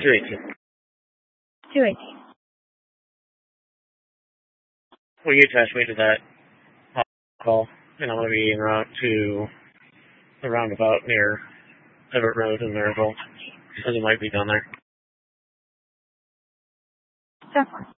218. 218. Will you attach me to that call? And I'm going to be en route to the roundabout near Everett Road in Maryville. Because it might be down there. Definitely.